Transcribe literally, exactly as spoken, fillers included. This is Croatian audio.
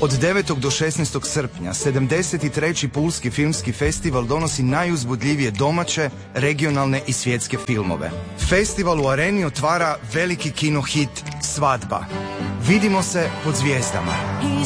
Od devetog do šesnaestog srpnja sedamdeset treći Pulski filmski festival donosi najuzbudljivije domaće, regionalne i svjetske filmove. Festival u Areni otvara veliki kino hit Svadba. Vidimo se pod zvijezdama.